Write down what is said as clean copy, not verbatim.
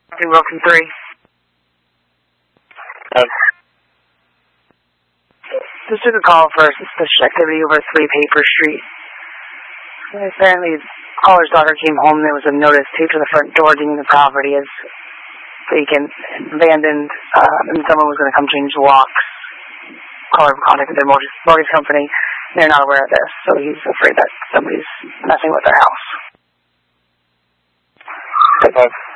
Wilson 3. Just took a call for suspicious activity over 3 Paper Street. Apparently, the caller's daughter came home and there was a notice taped to the front door deeming the property as vacant, abandoned, and someone was going to come change the locks. Caller contacted their mortgage company. They're not aware of this, so he's afraid that somebody's messing with their house. Okay.